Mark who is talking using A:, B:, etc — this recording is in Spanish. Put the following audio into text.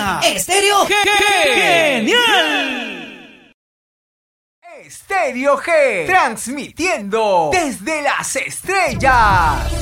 A: escucha Estéreo Genial.
B: Estéreo G, transmitiendo desde las estrellas.